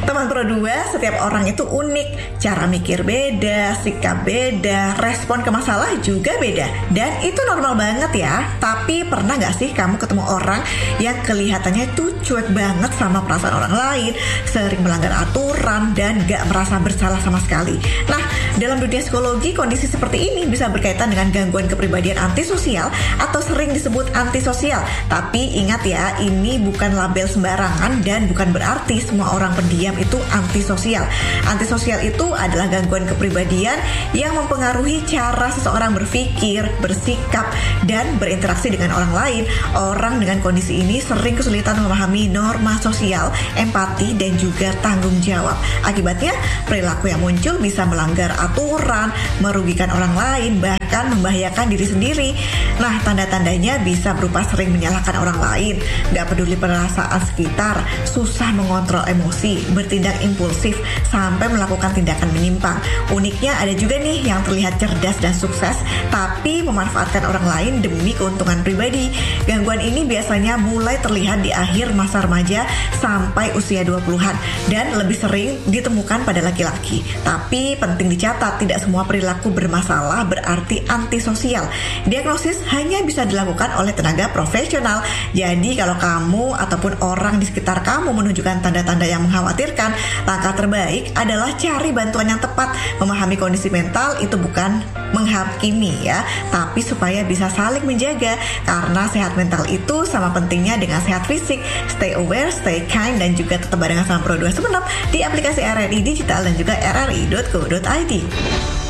Teman Pro 2, setiap orang itu unik. Cara mikir beda, sikap beda, respon ke masalah juga beda. Dan itu normal banget ya. Tapi pernah gak sih kamu ketemu orang yang kelihatannya itu cuek banget sama perasaan orang lain, sering melanggar aturan, dan gak merasa bersalah sama sekali? Nah, dalam dunia psikologi, kondisi seperti ini bisa berkaitan dengan gangguan kepribadian antisosial atau sering disebut antisosial. Tapi ingat ya, ini bukan label sembarangan dan bukan berarti semua orang pendiam itu antisosial. Antisosial itu adalah gangguan kepribadian yang mempengaruhi cara seseorang berpikir, bersikap, dan berinteraksi dengan orang lain. Orang dengan kondisi ini sering kesulitan memahami norma sosial, empati, dan juga tanggung jawab. Akibatnya, perilaku yang muncul bisa melanggar aturan, merugikan orang lain, bahkan membahayakan diri sendiri. Nah, tanda-tandanya bisa berupa sering menyalahkan orang lain, gak peduli perasaan sekitar, susah mengontrol emosi, bertindak impulsif, sampai melakukan tindakan menyimpang. Uniknya ada juga nih yang terlihat cerdas dan sukses, tapi memanfaatkan orang lain demi keuntungan pribadi. Gangguan ini biasanya mulai terlihat di akhir masa remaja sampai usia 20-an dan lebih sering ditemukan pada laki-laki. Tapi penting dicatat, tidak semua perilaku bermasalah berarti antisosial. Diagnosis hanya bisa dilakukan oleh tenaga profesional. Jadi kalau kamu ataupun orang di sekitar kamu menunjukkan tanda-tanda yang mengkhawatirkan, langkah terbaik adalah cari bantuan yang tepat. Memahami kondisi mental itu bukan menghakimi ya, tapi supaya bisa saling menjaga, karena sehat mental itu sama pentingnya dengan sehat fisik. Stay aware, stay kind, dan juga tetap barengan sama Pro 2 Sumenep di aplikasi RRI Digital dan juga rri.co.id.